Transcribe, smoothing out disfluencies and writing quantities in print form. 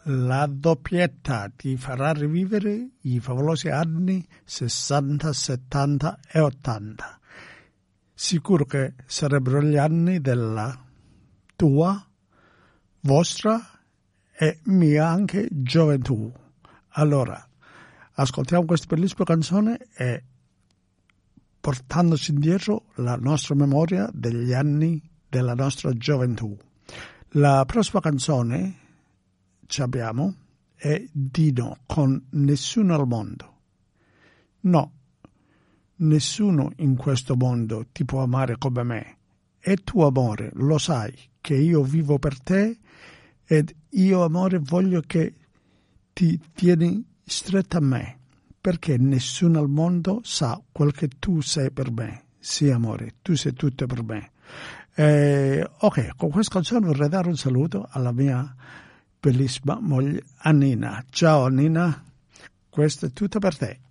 La doppietta ti farà rivivere i favolosi anni 60, 70 e 80. Sicuro che sarebbero gli anni della tua, vostra e mia anche gioventù. Allora, ascoltiamo questa bellissima canzone e portandoci indietro la nostra memoria degli anni della nostra gioventù. La prossima canzone ci abbiamo è Dino con Nessuno al mondo. No, nessuno in questo mondo ti può amare come me. E tu, amore, lo sai che io vivo per te ed io, amore, voglio che ti tieni stretta a me, perché nessuno al mondo sa quel che tu sei per me. Sì, amore, tu sei tutto per me. Ok, con questa canzone vorrei dare un saluto alla mia bellissima moglie Annina. Ciao Annina, questo è tutto per te.